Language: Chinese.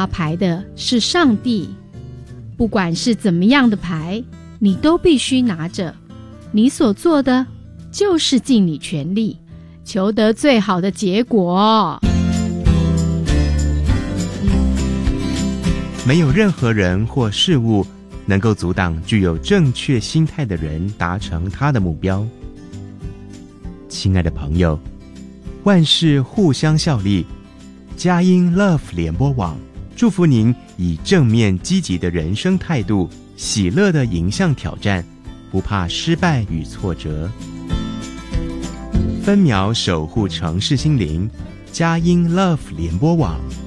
发牌的是上帝，不管是怎么样的牌，你都必须拿着。你所做的就是尽你全力，求得最好的结果。 没有任何人或事物能够阻挡具有正确心态的人达成他的目标。亲爱的朋友，万事互相效力，佳音 Love 联播网祝福您以正面积极的人生态度，喜乐地迎向挑战，不怕失败与挫折。分秒守护城市心灵，佳音 Love 联播网。